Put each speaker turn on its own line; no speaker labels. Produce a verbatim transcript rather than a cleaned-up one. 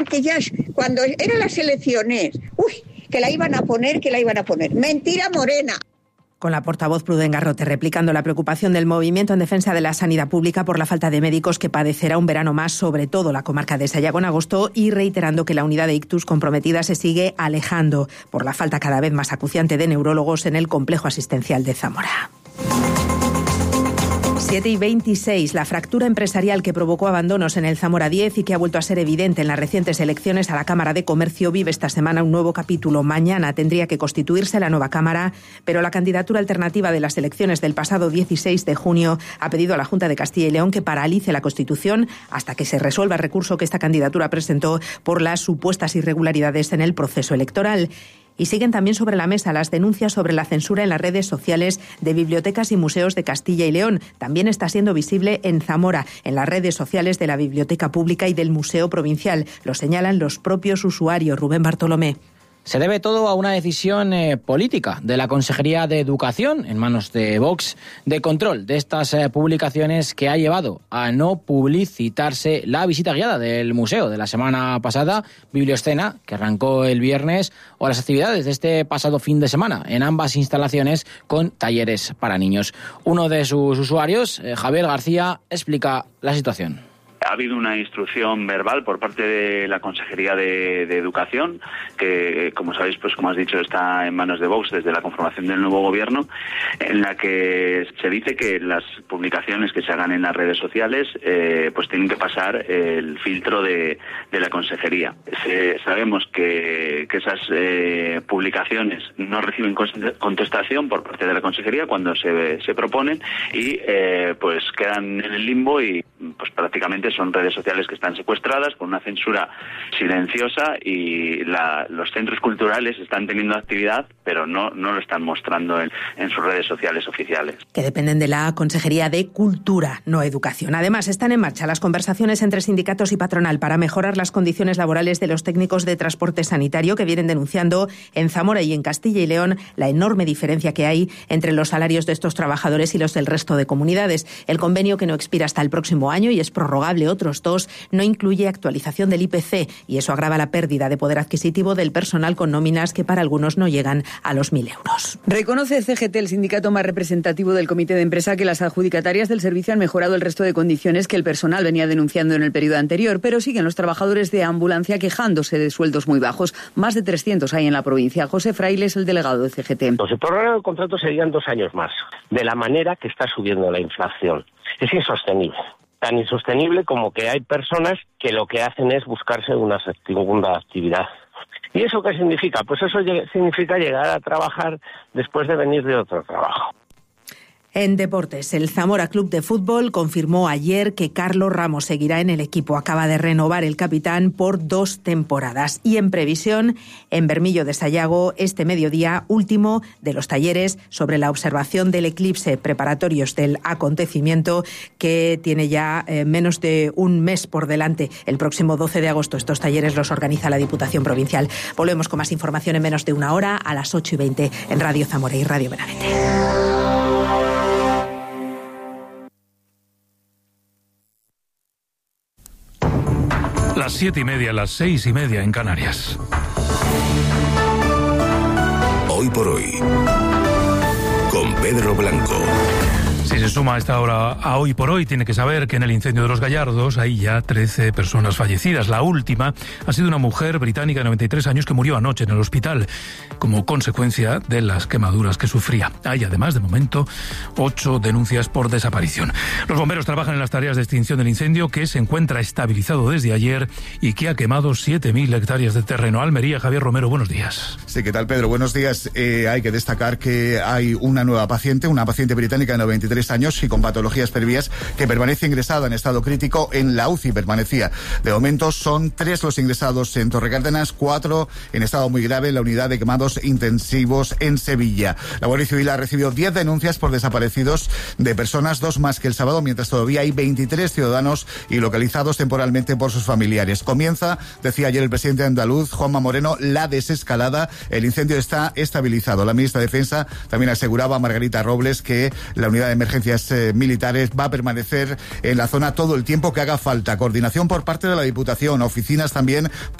Que ya cuando eran las elecciones, uy, que la iban a poner, que la iban a poner. Mentira morena.
Con la portavoz Pruden Garrote replicando la preocupación del movimiento en defensa de la sanidad pública por la falta de médicos que padecerá un verano más, sobre todo la comarca de Sayago en agosto, y reiterando que la unidad de ictus comprometida se sigue alejando por la falta cada vez más acuciante de neurólogos en el complejo asistencial de Zamora. siete y veintiséis, la fractura empresarial que provocó abandonos en el Zamora diez y que ha vuelto a ser evidente en las recientes elecciones a la Cámara de Comercio vive esta semana un nuevo capítulo. Mañana tendría que constituirse la nueva Cámara, pero la candidatura alternativa de las elecciones del pasado dieciséis de junio ha pedido a la Junta de Castilla y León que paralice la Constitución hasta que se resuelva el recurso que esta candidatura presentó por las supuestas irregularidades en el proceso electoral. Y siguen también sobre la mesa las denuncias sobre la censura en las redes sociales de bibliotecas y museos de Castilla y León. También está siendo visible en Zamora, en las redes sociales de la Biblioteca Pública y del Museo Provincial. Lo señalan los propios usuarios. Rubén Bartolomé.
Se debe todo a una decisión eh, política de la Consejería de Educación, en manos de Vox, de control de estas eh, publicaciones que ha llevado a no publicitarse la visita guiada del museo de la semana pasada, Biblioscena, que arrancó el viernes, o las actividades de este pasado fin de semana en ambas instalaciones con talleres para niños. Uno de sus usuarios, eh, Javier García, explica la situación.
Ha habido una instrucción verbal por parte de la Consejería de, de Educación, que, como sabéis, pues como has dicho, está en manos de Vox desde la conformación del nuevo gobierno, en la que se dice que las publicaciones que se hagan en las redes sociales eh, pues tienen que pasar el filtro de, de la Consejería. Se, sabemos que, que esas eh, publicaciones no reciben contestación por parte de la Consejería cuando se, se proponen y eh, pues quedan en el limbo y pues prácticamente son redes sociales que están secuestradas con una censura silenciosa y la, los centros culturales están teniendo actividad, pero no, no lo están mostrando en, en sus redes sociales oficiales.
Que dependen de la Consejería de Cultura, no Educación. Además, están en marcha las conversaciones entre sindicatos y patronal para mejorar las condiciones laborales de los técnicos de transporte sanitario que vienen denunciando en Zamora y en Castilla y León la enorme diferencia que hay entre los salarios de estos trabajadores y los del resto de comunidades. El convenio, que no expira hasta el próximo año y es prorrogable otros dos, no incluye actualización del I P C y eso agrava la pérdida de poder adquisitivo del personal con nóminas que para algunos no llegan a los mil euros.
Reconoce C G T, el sindicato más representativo del comité de empresa, que las adjudicatarias del servicio han mejorado el resto de condiciones que el personal venía denunciando en el periodo anterior, pero siguen los trabajadores de ambulancia quejándose de sueldos muy bajos. Más de trescientos hay en la provincia. José Fraile es el delegado de C G T.
Los prorrogar el contrato serían dos años más, de la manera que está subiendo la inflación. Es insostenible. Tan insostenible como que hay personas que lo que hacen es buscarse una segunda actividad. ¿Y eso qué significa? Pues eso significa llegar a trabajar después de venir de otro trabajo.
En deportes, el Zamora Club de Fútbol confirmó ayer que Carlos Ramos seguirá en el equipo. Acaba de renovar el capitán por dos temporadas. Y en previsión, en Bermillo de Sayago, este mediodía, último de los talleres sobre la observación del eclipse, preparatorios del acontecimiento que tiene ya eh, menos de un mes por delante. El próximo doce de agosto estos talleres los organiza la Diputación Provincial. Volvemos con más información en menos de una hora a las ocho y veinte en Radio Zamora y Radio Benavente.
Las siete y media, las seis y media en Canarias.
Hoy por hoy, con Pedro Blanco.
Si se suma a esta hora a Hoy por Hoy, tiene que saber que en el incendio de los Gallardos hay ya trece personas fallecidas. La última ha sido una mujer británica de noventa y tres años que murió anoche en el hospital como consecuencia de las quemaduras que sufría. Hay además, de momento, ocho denuncias por desaparición. Los bomberos trabajan en las tareas de extinción del incendio, que se encuentra estabilizado desde ayer y que ha quemado siete mil hectáreas de terreno. Almería, Javier Romero, buenos días.
Sí, ¿qué tal, Pedro? Buenos días. Eh, hay que destacar que hay una nueva paciente, una paciente británica de noventa y tres años y con patologías previas que permanece ingresada en estado crítico en la U C I. Permanecía. De momento son tres los ingresados en Torrecárdenas, cuatro en estado muy grave en la unidad de quemados intensivos en Sevilla. La Guardia Civil ha recibido diez denuncias por desaparecidos de personas, dos más que el sábado, mientras todavía hay veintitrés ciudadanos ilocalizados temporalmente por sus familiares. Comienza, decía ayer el presidente andaluz, Juanma Moreno, la desescalada. El incendio está estabilizado. La ministra de Defensa también aseguraba a Margarita Robles que la unidad de emergencias eh, militares va a permanecer en la zona todo el tiempo que haga falta. Coordinación por parte de la Diputación, oficinas también